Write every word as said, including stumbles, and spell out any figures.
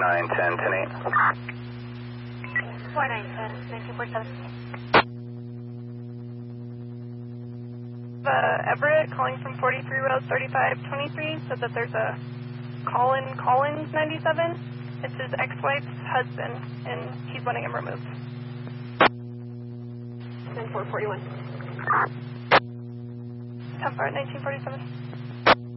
nine ten, ten eight. four nine ten, nineteen forty-seven. Uh, Everett calling from forty-three Road thirty-five twenty-three said that there's a Colin Collins ninety-seven. It's his ex-wife's husband, and he's wanting him removed. ten four forty-one. ten four nineteen forty-seven.